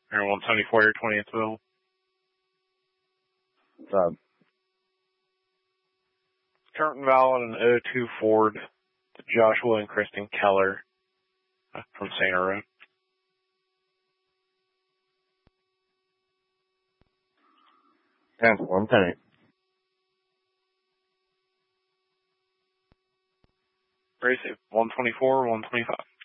Air 174, your 20th available. Current valid an 02 Ford to Joshua and Kristen Keller from Santa Road. Cancel 110. Race 124, 125.